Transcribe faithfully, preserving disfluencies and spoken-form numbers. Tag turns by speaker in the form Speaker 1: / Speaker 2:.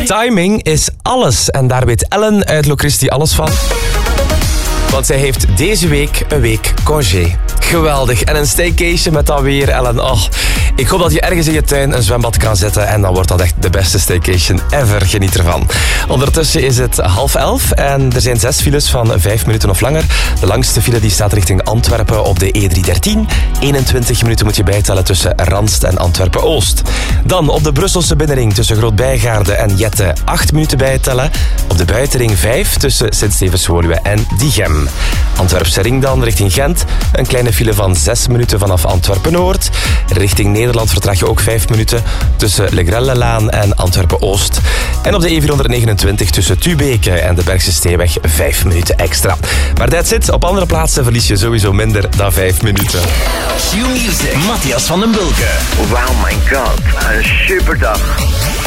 Speaker 1: Timing is alles. En daar weet Ellen uit Locristi alles van. Want zij heeft deze week een week congé. Geweldig. En een staycation met dat weer, Ellen. Oh, ik hoop dat je ergens in je tuin een zwembad kan zetten. En dan wordt dat echt de beste staycation ever. Geniet ervan. Ondertussen is het half elf. En er zijn zes files van vijf minuten of langer. De langste file die staat richting Antwerpen op de E driehonderddertien. eenentwintig minuten moet je bijtellen tussen Randst en Antwerpen-Oost. Dan op de Brusselse binnenring tussen Groot-Bijgaarde en Jette. acht minuten bijtellen. Op de buitenring vijf tussen Sint-Stevens-Woluwe en Diegem. Antwerpse ring dan richting Gent. Een kleine file van zes minuten vanaf Antwerpen-Noord. Richting Nederland vertraag je ook vijf minuten tussen Le Grelle-Laan en Antwerpen-Oost. En op de E vierhonderdnegenentwintig tussen Tubeke en de Bergse Steeweg vijf minuten extra. Maar that's it. Op andere plaatsen verlies je sowieso minder dan vijf minuten.
Speaker 2: Q-Music, Matthias van den Bulke.
Speaker 3: Wow, my god. Een superdag.